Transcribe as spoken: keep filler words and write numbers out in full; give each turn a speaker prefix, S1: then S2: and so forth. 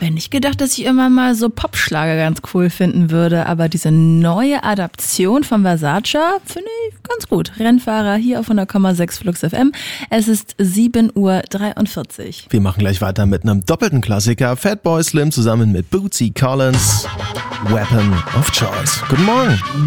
S1: habe ja nicht gedacht, dass ich immer mal so Popschlager ganz cool finden würde, aber diese neue Adaption von Versace finde ich ganz gut. Rennfahrer hier auf hundert Komma sechs Flux F M. Es ist sieben Uhr dreiundvierzig.
S2: Wir machen gleich weiter mit einem doppelten Klassiker. Fatboy Slim zusammen mit Bootsy Collins. Weapon of Choice. Guten Morgen.